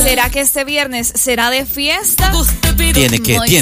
¿Será que este viernes será de fiesta? Tiene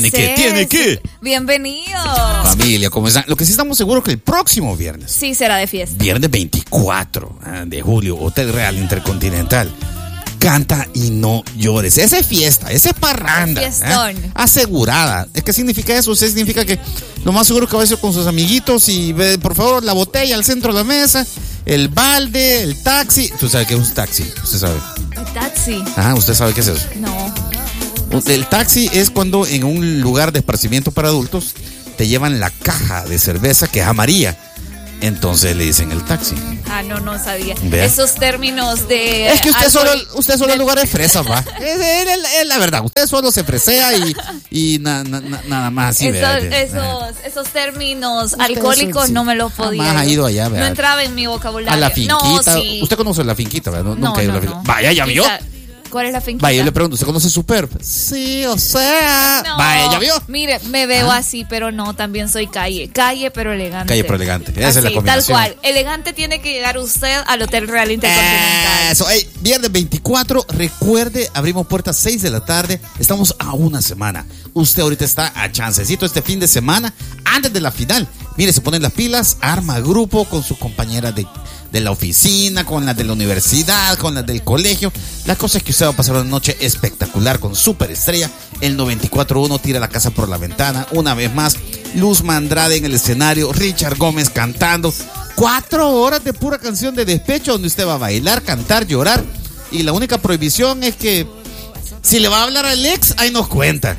que. Bienvenido. Familia, ¿cómo están? Lo que sí estamos seguros que el próximo viernes. Sí, será de fiesta. Viernes 24 de julio, Hotel Real Intercontinental. Canta y no llores. Esa es fiesta, esa es parranda. Fiestón. Asegurada. ¿Qué significa eso? Usted significa que lo más seguro que va a ser con sus amiguitos y ve, por favor, la botella al centro de la mesa, el balde, el taxi. ¿Tú sabes qué es un taxi? Usted sabe. ¿El taxi? Ajá, ¿usted sabe qué es eso? No. El taxi es cuando en un lugar de esparcimiento para adultos te llevan la caja de cerveza que es amarilla. Entonces le dicen el taxi. No sabía. ¿Vea? Esos términos de... Es que usted solo en lugares fresas, va. Es la verdad. Usted solo se fresea y nada más así. Esos términos alcohólicos no me los podía. Más ha ido allá, ¿verdad? No entraba en mi vocabulario. A la finquita. No, sí. Usted conoce la finquita, ¿verdad? Nunca ha ido a la finquita. No. Vaya, ¿ya vio? ¿Cuál es la finquita? Vaya, yo le pregunto, ¿usted conoce Superb? Sí, o sea. No. Vaya, ¿ya vio? Mire, me veo así, pero no, también soy calle. Calle, pero elegante. Calle, pero elegante. Esa así, es la combinación. Tal cual. Elegante tiene que llegar usted al Hotel Real Intercontinental. Eso, viernes 24, recuerde, abrimos puertas 6 de la tarde. Estamos a una semana. Usted ahorita está a chancecito este fin de semana, antes de la final. Mire, se ponen las pilas, arma grupo con sus compañeras de la oficina, con las de la universidad, con las del colegio. La cosa es que usted va a pasar una noche espectacular con Superestrella. El 94.1 tira la casa por la ventana. Una vez más, Luz Mandrade en el escenario, Richard Gómez cantando. 4 horas de pura canción de despecho donde usted va a bailar, cantar, llorar. Y la única prohibición es que si le va a hablar al ex, ahí nos cuenta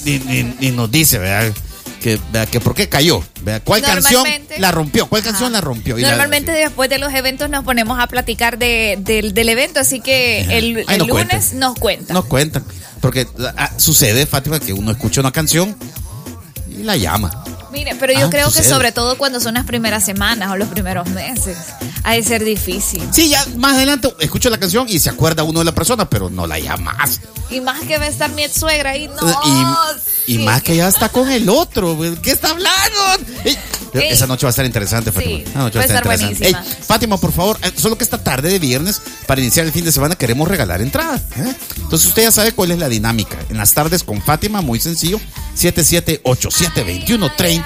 y nos dice, ¿verdad? Que por qué cayó, ¿verdad? ¿Cuál canción la rompió? ¿Cuál canción la rompió? Normalmente después de los eventos nos ponemos a platicar del evento, así que el lunes nos cuentan. Nos cuentan, porque sucede, Fátima, que uno escucha una canción y la llama. Mire, pero yo creo que sobre todo cuando son las primeras semanas o los primeros meses, ha de ser difícil. Sí, ya más adelante escucho la canción y se acuerda uno de la persona, pero no la llamas. Y más que va a estar mi ex suegra ahí, no. Y más que ya está con el otro. ¿Qué está hablando? Esa noche va a estar interesante, Fátima. Sí, va a estar buenísima. Fátima, por favor, solo que esta tarde de viernes, para iniciar el fin de semana, queremos regalar entradas. Entonces usted ya sabe cuál es la dinámica. En las tardes con Fátima, muy sencillo, 7787-2138.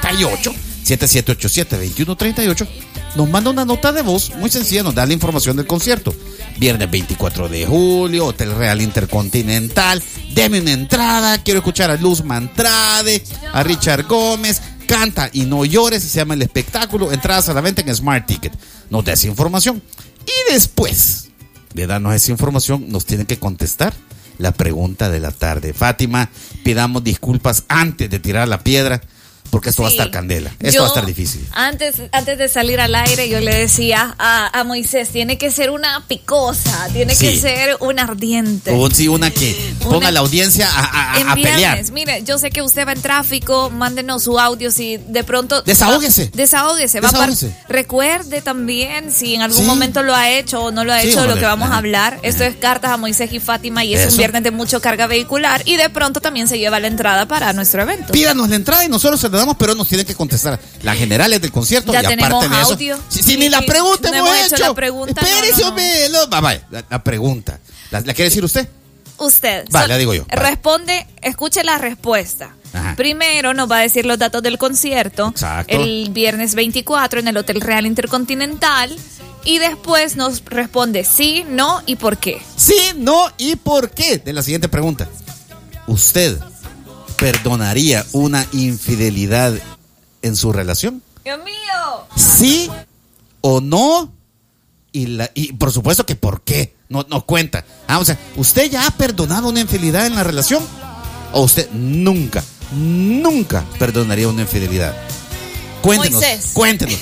7787-2138. Nos manda una nota de voz muy sencilla, nos da la información del concierto. Viernes 24 de julio, Hotel Real Intercontinental. Deme una entrada, quiero escuchar a Luz Mandrade, a Richard Gómez. Canta y no llores, se llama el espectáculo. Entradas a la venta en Smart Ticket. Nos da esa información. Y después de darnos esa información, nos tienen que contestar la pregunta de la tarde. Fátima, pidamos disculpas antes de tirar la piedra, porque esto va a estar candela. Esto va a estar difícil. Antes de salir al aire, yo le decía a Moisés, tiene que ser una picosa, tiene que ser una ardiente. Una que ponga a la audiencia a pelear. Mire, yo sé que usted va en tráfico, mándenos su audio si de pronto... Desahógese. Recuerde también si en algún momento lo ha hecho o no lo ha hecho de lo que vamos a hablar. Esto es Cartas a Moisés y Fátima y es un viernes de mucho carga vehicular y de pronto también se lleva la entrada para nuestro evento. Pídanos la entrada y nosotros se la damos, pero nos tienen que contestar las generales del concierto. Ya y aparte de audio. eso, si ni la pregunta hemos hecho. La pregunta, espérese, la pregunta. ¿La quiere decir usted? Usted. Vale, la digo yo. Vale. Responde, escuche la respuesta. Ajá. Primero nos va a decir los datos del concierto. Exacto. El viernes 24 en el Hotel Real Intercontinental. Y después nos responde sí, no y por qué. Sí, no y por qué. De la siguiente pregunta. ¿Usted perdonaría una infidelidad en su relación? ¡Dios mío! ¿Sí o no? Y por supuesto que por qué. No cuenta. O sea, ¿usted ya ha perdonado una infidelidad en la relación? ¿O usted nunca perdonaría una infidelidad? Cuéntenos. Moisés. Cuéntenos.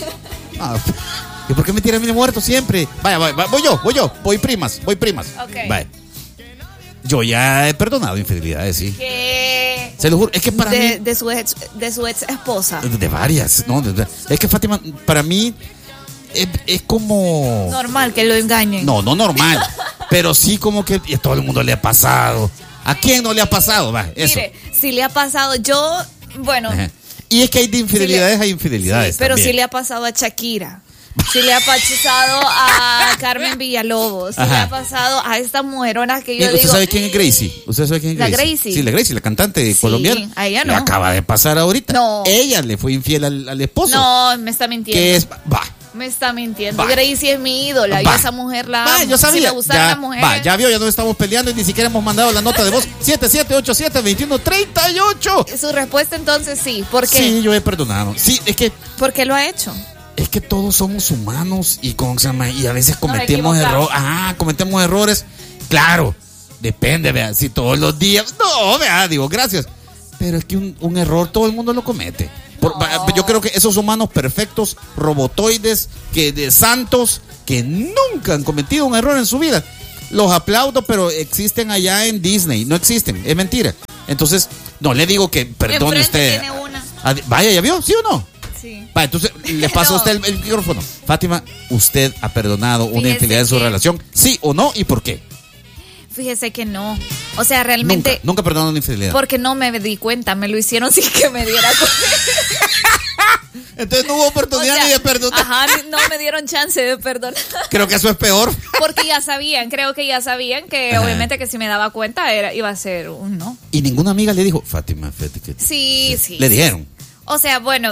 ¿Y por qué me tira a mí de muerto siempre? Vaya, voy primas. Ok. Vaya. Yo ya he perdonado infidelidades, sí. ¿Qué? Se lo juro, es que para mí... De su ex esposa. De varias, ¿no? Es que Fátima, para mí, es como... Normal que lo engañen. No normal, pero sí como que a todo el mundo le ha pasado. ¿A quién no le ha pasado? Va, eso. Mire, si le ha pasado, bueno... Ajá. Y es que hay de infidelidades, hay infidelidades sí, pero también. sí le ha pasado a Shakira. Sí le ha pasado a Carmen Villalobos. Sí Ajá. le ha pasado a esta mujerona que yo ¿Usted digo. sabe quién es Gracie? ¿Usted sabe quién es La Gracie? Gracie. Sí, la Gracie, la cantante Sí, colombiana. a ella no. Le acaba de pasar ahorita. No. Ella le fue infiel al esposo. No, me está mintiendo. Que es... Va. Me está mintiendo. Va. Gracie es mi ídola. Va. Yo esa mujer la Va, amo. yo sabía. Si me gustan Ya, las mujeres. va, ya vio, ya no estamos peleando y ni siquiera hemos mandado la nota de voz. 7787-2138. Su respuesta entonces sí. ¿Por qué? Sí, yo he perdonado. Sí, es que... ¿Por qué lo ha hecho? Es que todos somos humanos y, y a veces cometemos equivocamos. errores. Cometemos errores. Claro, depende, vea, si todos los días. No, vea, digo, gracias. Pero es que un error todo el mundo lo comete. Yo creo que esos humanos perfectos, robotoides, de santos, que nunca han cometido un error en su vida, los aplaudo, pero existen allá en Disney. No existen, es mentira. Entonces, no le digo que perdone usted. Tiene una. Vaya, ¿ya vio? ¿Sí o no? Sí. Va, entonces le paso a usted el micrófono. Fátima, ¿usted ha perdonado una infidelidad en su relación? ¿Sí o no? ¿Y por qué? Fíjese que no. O sea, realmente. Nunca perdonado una infidelidad. Porque no me di cuenta. Me lo hicieron sin que me diera cuenta. Entonces no hubo oportunidad ni de perdonar. Ajá, no me dieron chance de perdonar. Creo que eso es peor. Porque ya sabían, creo que ya sabían que obviamente que si me daba cuenta iba a ser un no. Y ninguna amiga le dijo, Fátima, fíjate que... Sí. Le dijeron. O sea, bueno.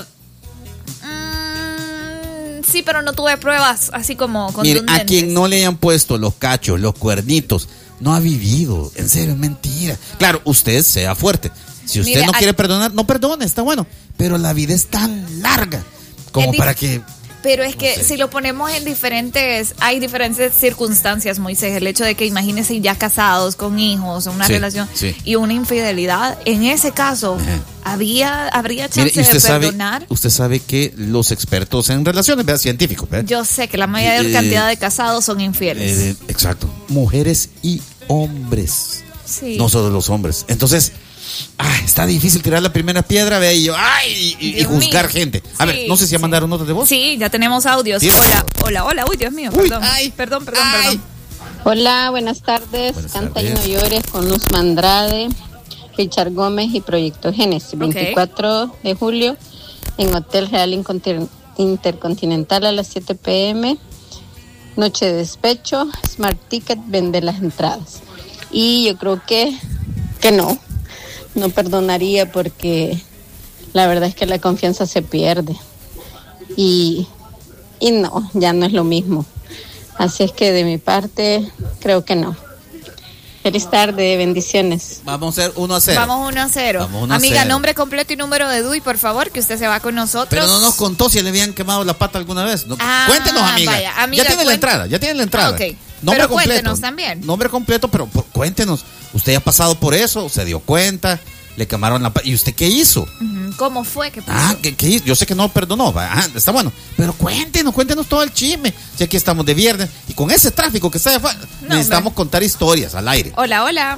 Sí, pero no tuve pruebas así como contundentes. Mire, a quien no le hayan puesto los cachos, los cuernitos, no ha vivido. En serio, es mentira. Claro, usted sea fuerte. Si usted Mire, no quiere perdonar, no perdone, está bueno. Pero la vida es tan larga como para que... Pero es que no sé. si lo ponemos en hay diferentes circunstancias, Moisés. El hecho de que imagínense ya casados, con hijos, una relación y una infidelidad. En ese caso, habría chance de perdonar. Usted sabe que los expertos en relaciones, ¿verdad? Científicos, ¿verdad? Yo sé que la mayor cantidad de casados son infieles. Exacto. Mujeres y hombres. Sí. No solo los hombres. Entonces... está difícil tirar la primera piedra, ve, y juzgar gente. A ver, no sé si ya mandaron notas de voz. Sí, ya tenemos audios. Sí, Hola. Uy, Dios mío, Uy, perdón. Hola, buenas tardes. Canta y no llores con Luz Mandrade, Richard Gómez y Proyecto Génesis. 24 de julio en Hotel Real Intercontinental a las 7 p.m. Noche de despecho. Smart Ticket vende las entradas. Y yo creo que no perdonaría porque la verdad es que la confianza se pierde y no, ya no es lo mismo. Así es que de mi parte creo que no. Feliz tarde, bendiciones. Vamos a ser 1-0. Vamos 1-0. Amiga, nombre completo y número de DUI, por favor, que usted se va con nosotros. Pero no nos contó si le habían quemado la pata alguna vez. No, cuéntenos, amiga. Vaya, amiga. Ya tiene la entrada. Okay. Nombre pero completo. Cuéntenos también. Nombre completo, pero cuéntenos. ¿Usted ha pasado por eso? ¿Se dio cuenta? ¿Le quemaron la pata? ¿Y usted qué hizo? ¿Cómo fue? ¿Qué pasó? ¿Qué hizo? Yo sé que no perdonó. Está bueno. Pero cuéntenos todo el chisme. Si aquí estamos de viernes y con ese tráfico que está de afuera, necesitamos contar historias al aire. Hola.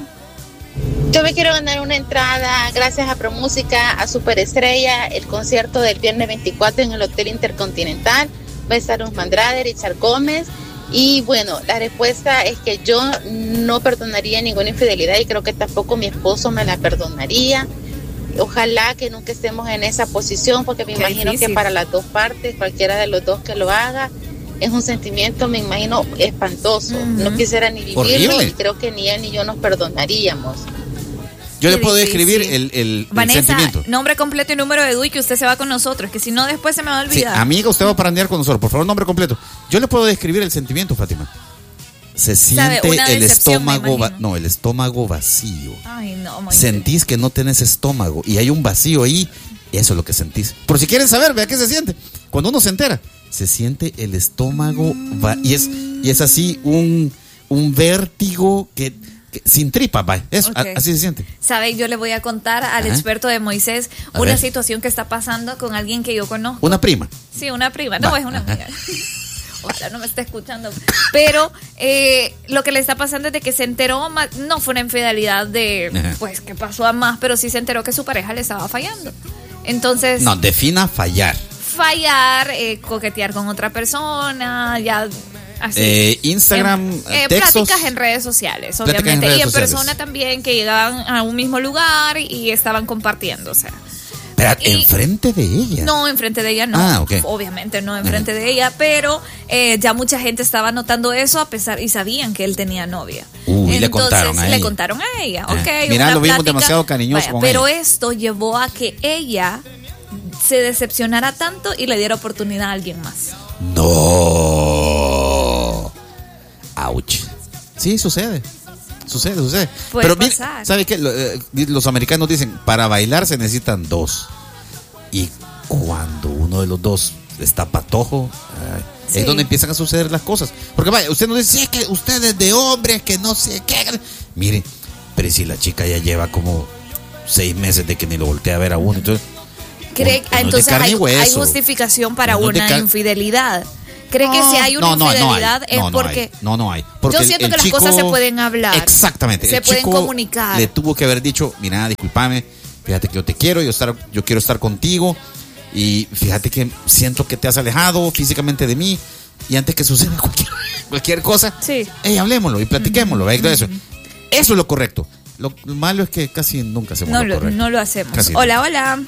Yo me quiero ganar una entrada, gracias a ProMúsica, a Superestrella, el concierto del viernes 24 en el Hotel Intercontinental. Va a estar Luz Mandrade, Richard Gómez. Y bueno, la respuesta es que yo no perdonaría ninguna infidelidad y creo que tampoco mi esposo me la perdonaría. Ojalá que nunca estemos en esa posición porque me imagino que para las dos partes, cualquiera de los dos que lo haga, es un sentimiento, me imagino, espantoso. No quisiera ni vivirlo. Horrible. Y creo que ni él ni yo nos perdonaríamos. Yo le puedo describir el Vanessa, sentimiento. Nombre completo y número de DUI, que usted se va con nosotros, que si no después se me va a olvidar. Sí, amiga, usted va a parandear con nosotros. Por favor, nombre completo. Yo le puedo describir el sentimiento, Fátima. Se siente el estómago vacío. Ay, no, Moisés. Sentís que no tenés estómago y hay un vacío ahí. Eso es lo que sentís. Por si quieren saber, vea qué se siente. Cuando uno se entera, se siente el estómago y es así un vértigo que sin tripa, así se siente. ¿Sabe? Yo le voy a contar al experto de Moisés una situación que está pasando con alguien que yo conozco. ¿Una prima? Sí, una prima. No, es una amiga. Ojalá no me esté escuchando. Pero lo que le está pasando es de que se enteró, no fue una infidelidad pues que pasó a más, pero sí se enteró que su pareja le estaba fallando. Entonces... No, defina fallar. Coquetear con otra persona, ya... Así. Instagram, textos. Pláticas en redes sociales, obviamente. Y en persona también, que llegaban a un mismo lugar y estaban compartiendo, o sea. Pero enfrente de ella. No, enfrente de ella no. Okay. Obviamente no enfrente de ella, pero ya mucha gente estaba notando eso a pesar y sabían que él tenía novia. Entonces, le contaron a ella. Okay, mira, lo vimos demasiado cariñoso con pero ella. Esto llevó a que ella se decepcionara tanto y le diera oportunidad a alguien más. No. Ouch. Sí, sucede. Puede pero pasar. ¿sabe qué? Los americanos dicen, para bailar se necesitan dos. Y cuando uno de los dos está patojo, es donde empiezan a suceder las cosas. Porque vaya, usted no dice, sí, es que ustedes de hombres, que no sé qué. Miren, pero si la chica ya lleva como 6 meses de que ni lo voltea a ver a uno, entonces entonces hay justificación para una infidelidad. ¿Cree que si hay una infidelidad es porque... No hay. Porque yo siento que las cosas se pueden hablar. Exactamente. Se pueden comunicar. Le tuvo que haber dicho, mira, discúlpame, fíjate que yo te quiero, yo quiero estar contigo y fíjate que siento que te has alejado físicamente de mí y antes que suceda cualquier cosa, hablémoslo y platiquémoslo. Eso es lo correcto. Lo malo es que casi nunca hacemos lo correcto. No lo hacemos. Hola.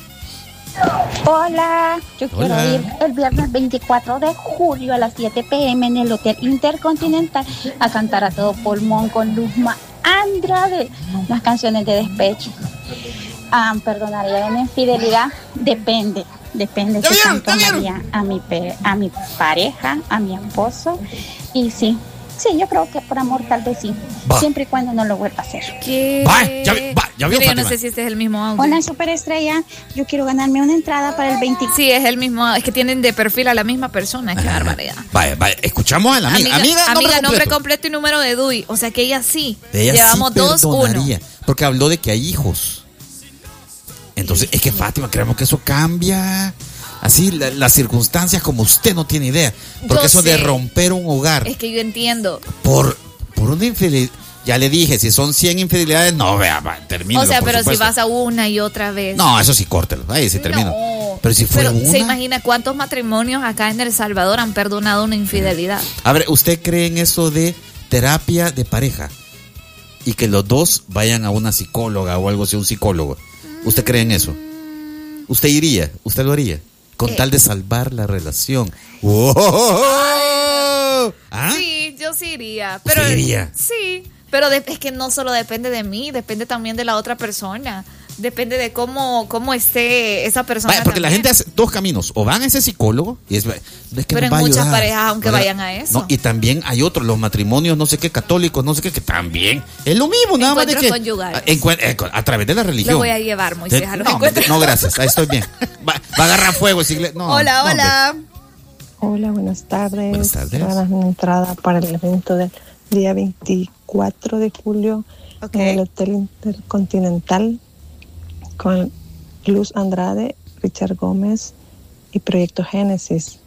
Hola, yo quiero ir el viernes 24 de julio a las 7 p.m. en el Hotel Intercontinental a cantar a todo pulmón con Luz Andrade las canciones de despecho. Perdonaría una infidelidad, depende si tanto amaría a mi pareja, a mi esposo, y sí, yo creo que por amor tal vez sí, siempre y cuando no lo vuelva a hacer. Ya vio, yo no sé si este es el mismo audio. Hola, Superestrella, yo quiero ganarme una entrada para el 24. Sí, es el mismo, es que tienen de perfil a la misma persona, qué barbaridad. Vaya, escuchamos a la amiga, nombre completo y número de DUI, o sea que ella sí, llevamos sí 2-1. Porque habló de que hay hijos. Entonces, es que Fátima, creemos que eso cambia así las circunstancias como usted no tiene idea. Porque eso de romper un hogar. Es que yo entiendo. Por una infidelidad. Ya le dije, si son 100 infidelidades, no, termino. O sea, pero si vas a una y otra vez. No, eso sí, córtelo. Ahí sí termino. Pero si fue una. ¿Se imagina cuántos matrimonios acá en El Salvador han perdonado una infidelidad? A ver, ¿usted cree en eso de terapia de pareja? Y que los dos vayan a una psicóloga o algo así, un psicólogo. ¿Usted cree en eso? ¿Usted iría? ¿Usted lo haría? Con tal de salvar la relación. Sí, yo sí iría. Pero ¿Usted iría? Sí, pero es que no solo depende de mí, depende también de la otra persona. Depende de cómo esté esa persona. Vaya, porque también la gente hace dos caminos. O van a ese psicólogo, y es que pero en muchas parejas, aunque vayan a eso. No, y también hay otros, los matrimonios, no sé qué, católicos, no sé qué, que también es lo mismo, nada más de que a través de la religión. Lo voy a llevar, Moisés, a los encuentros. No, gracias, ahí estoy bien. Va a agarrar fuego ese iglesia. Hola. Hola, buenas tardes. Ganas una entrada para el evento del día 24 de julio en el Hotel Intercontinental con Luz Andrade, Richard Gómez y Proyecto Génesis.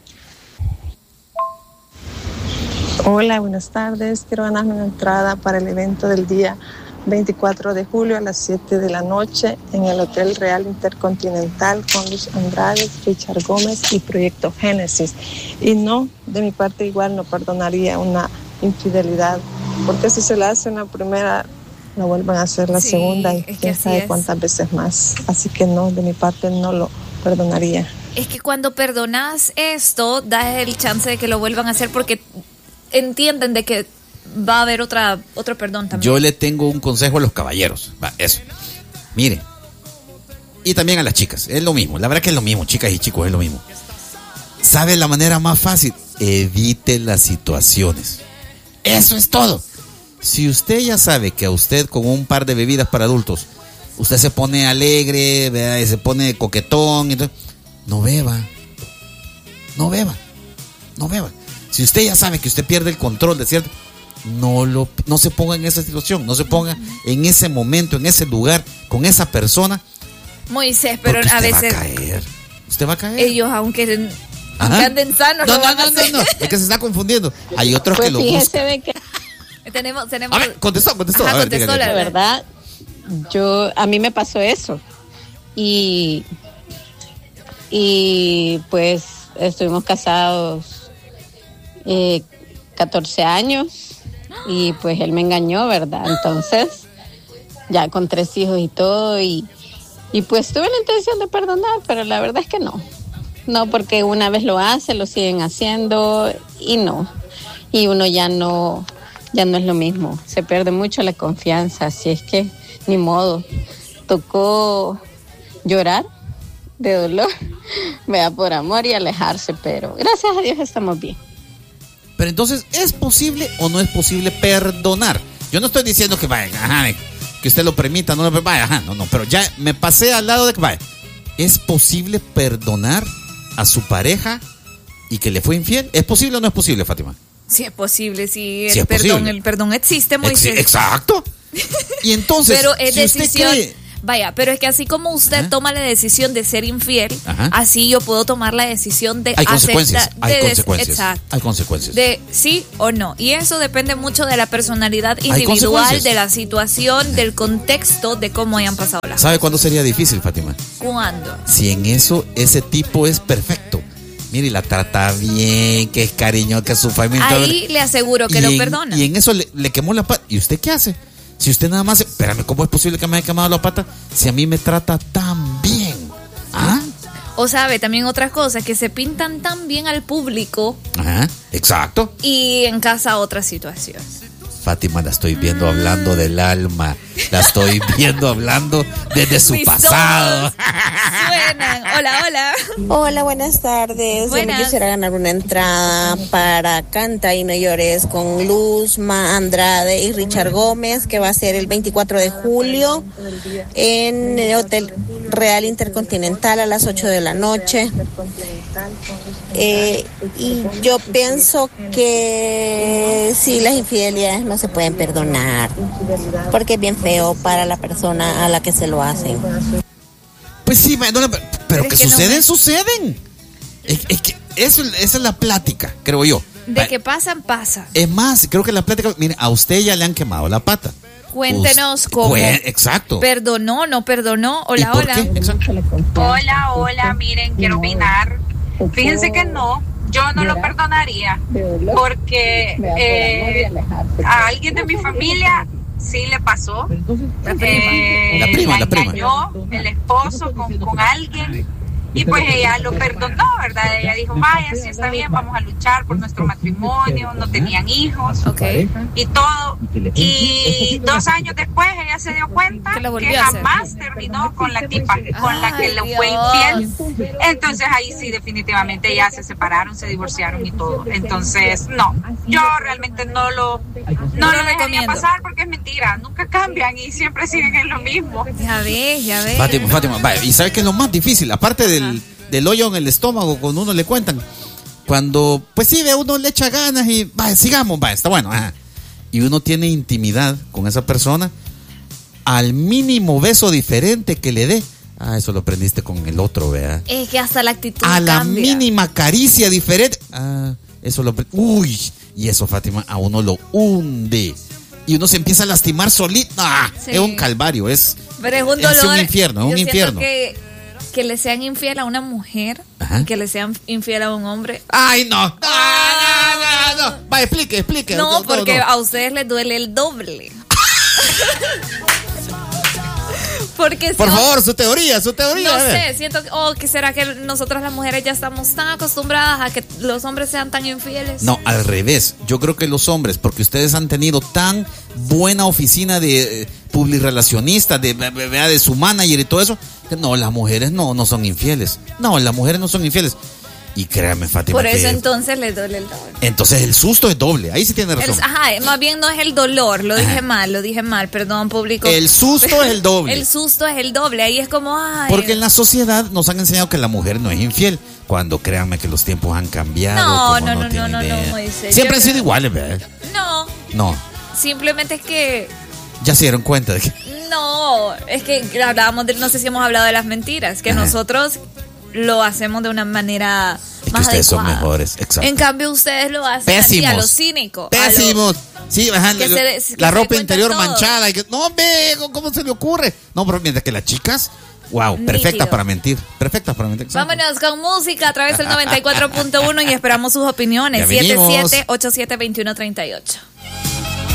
Hola, buenas tardes. Quiero ganarme una entrada para el evento del día 24 de julio a las 7 de la noche en el Hotel Real Intercontinental con Luz Andrade, Richard Gómez y Proyecto Génesis. Y no, de mi parte igual no perdonaría una infidelidad, porque si se la hace una primera, lo vuelven a hacer la segunda y quién sabe cuántas veces más. Así que no, de mi parte no lo perdonaría. Es que cuando perdonas esto, das el chance de que lo vuelvan a hacer porque entienden de que va a haber otro perdón también. Yo le tengo un consejo a los caballeros. Eso. Mire. Y también a las chicas. Es lo mismo. La verdad que es lo mismo. Chicas y chicos es lo mismo. ¿Sabe la manera más fácil? Evite las situaciones. Eso es todo. Si usted ya sabe que a usted con un par de bebidas para adultos, usted se pone alegre, ¿verdad? Y se pone coquetón, entonces, no beba. Si usted ya sabe que usted pierde el control de cierto, no se ponga en esa situación, no se ponga en ese momento, en ese lugar, con esa persona. Moisés, pero a veces usted va a caer. Ellos, aunque anden sanos, no, es que se está confundiendo. Hay otros que lo buscan. Tenemos. A ver, contestó. Ajá, a ver, contestó la verdad. A mí me pasó eso. Y pues estuvimos casados 14 años y pues él me engañó, ¿verdad? Entonces, ya con 3 hijos y todo, y Y pues tuve la intención de perdonar, pero la verdad es que no. No, porque una vez lo hace, lo siguen haciendo y no. Y uno ya no es lo mismo. Se pierde mucho la confianza, así es que ni modo. Tocó llorar de dolor, vea, por amor y alejarse, pero gracias a Dios estamos bien. Pero entonces, ¿es posible o no es posible perdonar? Yo no estoy diciendo que vaya, que usted lo permita, no lo vaya, no, pero ya me pasé al lado de que vaya. ¿Es posible perdonar a su pareja y que le fue infiel? ¿Es posible o no es posible, Fátima? Sí, es posible, sí, Sí, el perdón existe, Moisés. Exacto. Y entonces, pero es si decisión. usted cree... Vaya, pero es que así como usted toma la decisión de ser infiel, así yo puedo tomar la decisión de hay consecuencias. Exacto. Hay consecuencias. De sí o no. Y eso depende mucho de la personalidad individual, de la situación, del contexto, de cómo hayan pasado las cosas. ¿Sabe cuándo sería difícil, Fátima? ¿Cuándo? Si en eso ese tipo es perfecto. Mire, la trata bien, que es cariño, que es su familia. Ahí le aseguro que lo perdona. Y en eso le quemó la pata. ¿Y usted qué hace? Si usted nada más... Espérame, ¿cómo es posible que me haya quemado la pata si a mí me trata tan bien? ¿Ah? O sabe, también otras cosas que se pintan tan bien al público. Ajá, exacto. Y en casa otra situación. Fátima, la estoy viendo hablando del alma. La estoy viendo hablando desde su pasado. Suenan. Hola. Hola, buenas tardes. Yo me quisiera ganar una entrada para Canta y No Llores con Luzma Andrade y Richard Gómez, que va a ser el 24 de julio en el Hotel Real Intercontinental a las 8 de la noche. Y yo pienso que sí, las infidelidades no se pueden perdonar, porque es bien feo para la persona a la que se lo hacen. Pues sí, pero que suceden. Es que esa es la plática, creo yo. De que pasan. Es más, creo que la plática, mire, a usted ya le han quemado la pata. Cuéntenos cómo. Exacto. ¿Perdonó, no perdonó? Hola. Hola, miren, quiero opinar. Fíjense que no, yo no lo perdonaría, porque a alguien de mi familia sí le pasó. La prima. Engañó el esposo con alguien. Y pues ella lo perdonó, ¿verdad? Ella dijo, vaya, sí está bien, vamos a luchar por nuestro matrimonio, no tenían hijos, y todo. Y 2 años después ella se dio cuenta que jamás terminó con la tipa, con la que le fue infiel. Entonces ahí sí definitivamente ya se separaron, se divorciaron y todo. Entonces, no, yo realmente no lo dejaría pasar, porque es mentira, nunca cambian y siempre siguen en lo mismo. Ya ves. Fátima, vaya, y ¿sabes qué es lo más difícil? Aparte del hoyo en el estómago, cuando uno le cuentan, cuando pues sí, uno le echa ganas y sigamos, está bueno, y uno tiene intimidad con esa persona, al mínimo beso diferente que le dé, eso lo aprendiste con el otro, vea. Es que hasta la actitud a la cambia. mínima caricia diferente, eso lo y eso, Fátima, a uno lo hunde y uno se empieza a lastimar solito. Es un calvario, pero es un dolor, es un infierno, es un infierno. Que le sean infiel a una mujer, que le sean infiel a un hombre. ¡Ay, no! ¡No! Va, explique. No, porque a ustedes les duele el doble. Porque por favor, su teoría. No sé, siento que será que nosotras las mujeres ya estamos tan acostumbradas a que los hombres sean tan infieles. No, al revés. Yo creo que los hombres, porque ustedes han tenido tan buena oficina de publirelacionista, de su manager y todo eso, que no, las mujeres no son infieles. No, las mujeres no son infieles. Y créame, Fátima, por eso entonces les duele el doble. Entonces el susto es doble. Ahí sí tiene razón. Más bien no es el dolor. Lo dije mal, perdón, público. El susto es el doble. El susto es el doble. Ahí es como, porque en la sociedad nos han enseñado que la mujer no es infiel. Cuando créanme que los tiempos han cambiado. No, Moisés. Siempre han sido iguales, ¿verdad? No. Simplemente es que ya se dieron cuenta de que... No, es que hablábamos no sé si hemos hablado de las mentiras, que nosotros lo hacemos de una manera es más que ustedes adecuada. Son mejores, exacto. En cambio ustedes lo hacen pésimos, así, a lo cínico. Pésimos. Sí, la ropa interior todo manchada. No, ¿cómo se le ocurre? No, pero mientras que las chicas, wow, perfectas para mentir. Vámonos con música a través del 94.1 y esperamos sus opiniones. 77872138.